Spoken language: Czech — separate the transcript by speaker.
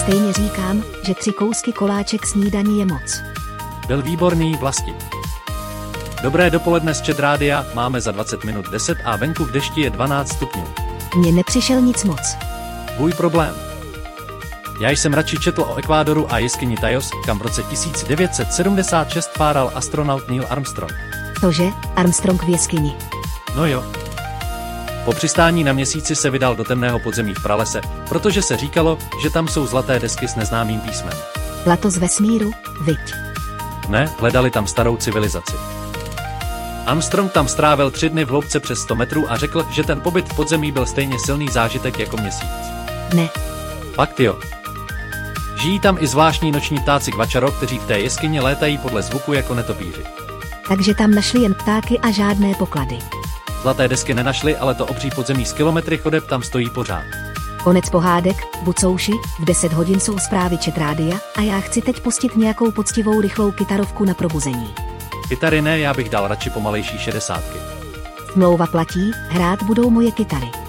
Speaker 1: Stejně říkám, že 3 kousky koláček snídaní je moc.
Speaker 2: Byl výborný, Vlasti. Dobré dopoledne z Chat Rádia, máme za 20 minut 10 a venku v dešti je 12 stupňů.
Speaker 1: Mně nepřišel nic moc.
Speaker 2: Tvůj problém. Já jsem radši četl o Ekvádoru a jeskyni Tajos, kam v roce 1976 páral astronaut Neil Armstrong.
Speaker 1: Tože, Armstrong v jeskyni.
Speaker 2: No jo. Po přistání na Měsíci se vydal do temného podzemí v pralese, protože se říkalo, že tam jsou zlaté desky s neznámým písmem.
Speaker 1: Zlato z vesmíru, viď.
Speaker 2: Ne, hledali tam starou civilizaci. Armstrong tam strávil 3 dny v hloubce přes 100 metrů a řekl, že ten pobyt v podzemí byl stejně silný zážitek jako Měsíc.
Speaker 1: Ne.
Speaker 2: Fakt jo. Žijí tam i zvláštní noční ptáci kvačaro, kteří v té jeskyni létají podle zvuku jako netopýři.
Speaker 1: Takže tam našli jen ptáky a žádné poklady.
Speaker 2: Zlaté desky nenašli, ale to obří podzemí z kilometry chodeb tam stojí pořád.
Speaker 1: Konec pohádek, bucouši, v 10 hodin jsou zprávy Chat Rádia a já chci teď pustit nějakou poctivou rychlou kytarovku na probuzení.
Speaker 2: Kytary ne, já bych dal radši pomalejší 60.
Speaker 1: Smlouva platí, hrát budou moje kytary.